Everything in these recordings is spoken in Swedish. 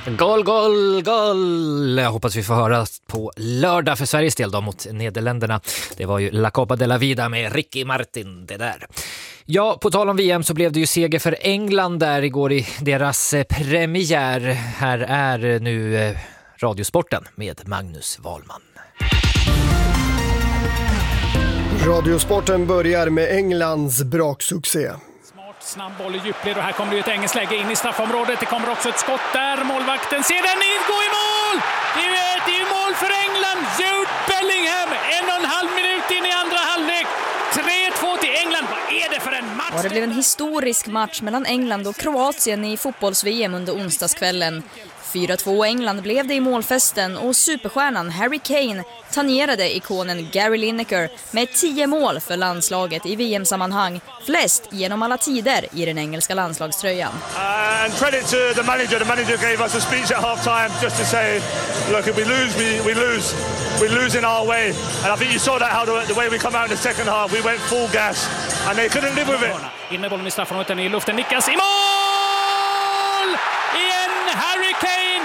Goal, goal, goal! Jag hoppas vi får höra på lördag för Sveriges del då mot Nederländerna. Det var ju La Copa de la Vida med Ricky Martin, det där. Ja, på tal om VM så blev det ju seger för England där igår i deras premiär. Här är nu Radiosporten med Magnus Wahlman. Radiosporten börjar med Englands braksuccé. Snabb boll i djupled och här kommer det ett engelskt läge in i straffområdet. Det kommer också ett skott där. Målvakten ser den in, gå i mål! Det är mål för England. Jude Bellingham, 1,5 minut in i andra halvlek. 3-2 till England. Vad är det för en match? Ja, det blev en historisk match mellan England och Kroatien i fotbolls-VM under onsdagskvällen. 4-2 England blev det i målfesten och superstjärnan Harry Kane tangerade ikonen Gary Lineker med 10 mål för landslaget i VM-sammanhang, flest genom alla tider i den engelska landslagströjan. And credit to the manager gave us a speech at half time just to say, look, if we lose, we lose in our way. And I think you saw that how the way we come out in the second half, we went full gas and they couldn't live with it. In med bollen i straffområdet, i luften nickas i mål! Igen Harry Kane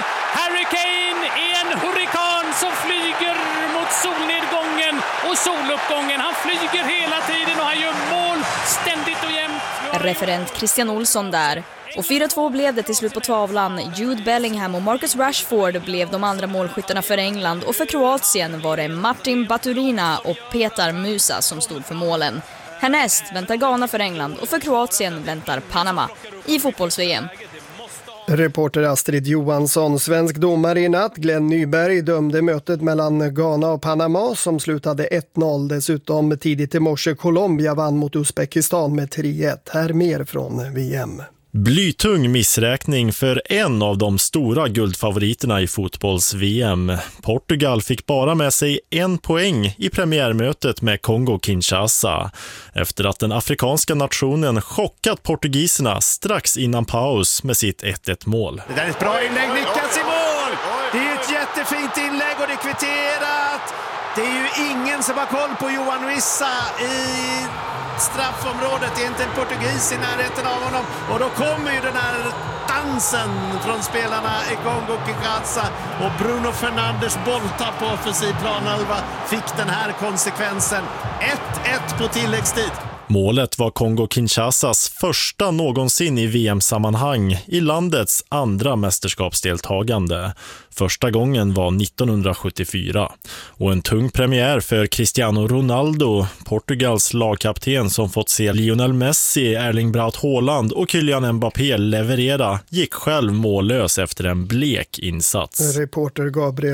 är en hurrikan som flyger mot solnedgången och soluppgången. Han flyger hela tiden och han gör mål ständigt och jämt. Referent Christian Olsson där. Och 4-2 blev det till slut på tavlan. Jude Bellingham och Marcus Rashford blev de andra målskyttarna för England. Och för Kroatien var det Martin Baturina och Petar Musa som stod för målen. Härnäst väntar Ghana för England och för Kroatien väntar Panama i fotbolls-VM. Reporter Astrid Johansson, svensk domare i natt. Glenn Nyberg dömde mötet mellan Ghana och Panama som slutade 1-0. Dessutom tidigt i morse Colombia vann mot Uzbekistan med 3-1. Här mer från VM. Blytung missräkning för en av de stora guldfavoriterna i fotbolls-VM. Portugal fick bara med sig 1 poäng i premiärmötet med Kongo-Kinshasa efter att den afrikanska nationen chockat portugiserna strax innan paus med sitt 1-1-mål. Det där är ett bra inlägg, nickas i mål! Det är ett jättefint inlägg och det är kvitterat. Det är ju ingen som har koll på Johan Wissa i straffområdet. Det är inte en portugis i närheten av honom. Och då kommer ju den här dansen från spelarna i Kongo-Kinshasa. Och Bruno Fernandes bolltapp på offensiv planhalva fick den här konsekvensen. 1-1 på tilläggstid. Målet var Kongo-Kinshasas första någonsin i VM-sammanhang i landets andra mästerskapsdeltagande. Första gången var 1974 och en tung premiär för Cristiano Ronaldo, Portugals lagkapten som fått se Lionel Messi, Erling Braut Haaland och Kylian Mbappé leverera, gick själv mållös efter en blek insats. Reporter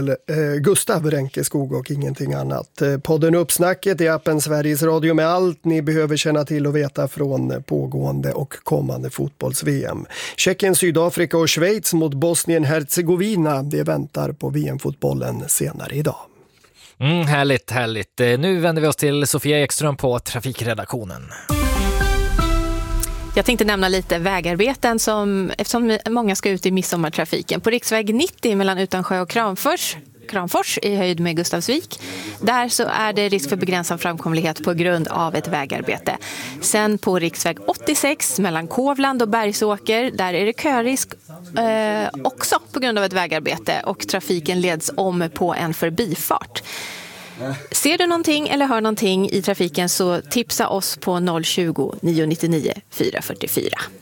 Gustav Renkeskog och ingenting annat. Podden Uppsnacket i appen Sveriges Radio med allt ni behöver känna till och veta från pågående och kommande fotbolls-VM. Tjeckien, Sydafrika och Schweiz mot Bosnien-Herzegovina. Det väntar på VM-fotbollen senare idag. Härligt. Nu vänder vi oss till Sofia Ekström på trafikredaktionen. Jag tänkte nämna lite vägarbeten eftersom många ska ut i midsommartrafiken. På riksväg 90 mellan Utansjö och Kramfors i höjd med Gustavsvik. Där så är det risk för begränsad framkomlighet på grund av ett vägarbete. Sen på riksväg 86 mellan Kovland och Bergsåker, där är det körisk också på grund av ett vägarbete och trafiken leds om på en förbifart. Ser du någonting eller hör någonting i trafiken så tipsa oss på 020 999 444.